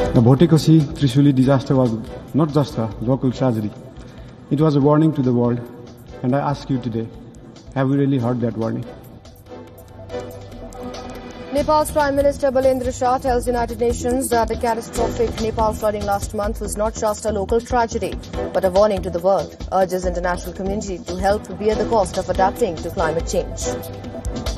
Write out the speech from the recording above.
The Bhotekoshi Trishuli disaster was not just a local tragedy. It was a warning to the world. And I ask you today, have we really heard that warning? Nepal's Prime Minister Balendra Shah tells United Nations that the catastrophic Nepal flooding last month was not just a local tragedy, but a warning to the world, urges international community to help bear the cost of adapting to climate change.